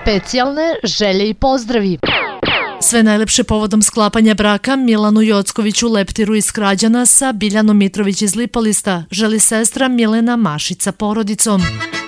specijalne želje i pozdravi. Sve najlepše povodom sklapanja braka Milanu Jockoviću Leptiru iz Krađana sa Biljanom Mitrović iz Lipolista želi sestra Milena Mašić sa porodicom.